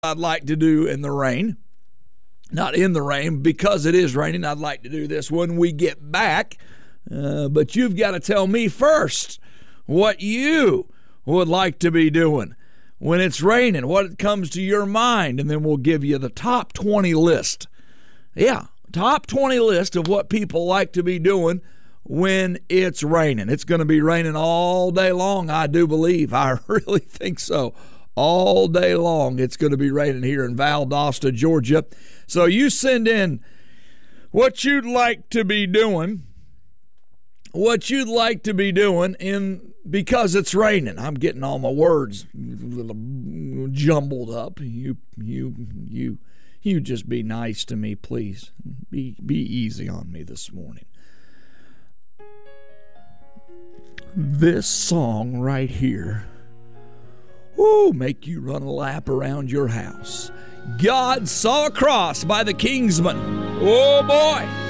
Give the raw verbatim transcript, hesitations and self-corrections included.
I'd like to do in the rain. Not in the rain, because it is raining. I'd like to do this when we get back. Uh, but you've got to tell me first what you would like to be doing when it's raining, what comes to your mind, and then we'll give you the top twenty list. Yeah, top twenty list of what people like to be doing when it's raining. It's going to be raining all day long, I do believe. I really think so. All day long, it's going to be raining here in Valdosta, Georgia. So you send in what you'd like to be doing, what you'd like to be doing in because it's raining. I'm getting all my words jumbled up. You, you, you, you just be nice to me, please. Be, be easy on me this morning. This song right here, woo, make you run a lap around your house. God Saw a Cross by the Kingsmen. Oh boy.